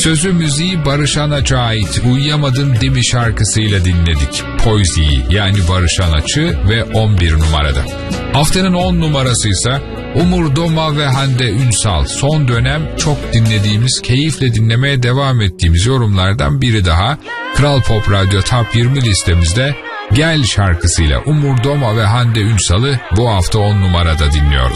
Sözü müziği Barış Anaç'a ait Uyuyamadın Değil mi şarkısıyla dinledik. Poezi'yi yani Barış Anaç'ı ve 11 numarada. Haftanın 10 numarası ise Umur Doma ve Hande Ünsal. Son dönem çok dinlediğimiz, keyifle dinlemeye devam ettiğimiz yorumlardan biri daha. Kral Pop Radyo Top 20 listemizde Gel şarkısıyla Umur Doma ve Hande Ünsal'ı bu hafta 10 numarada dinliyoruz.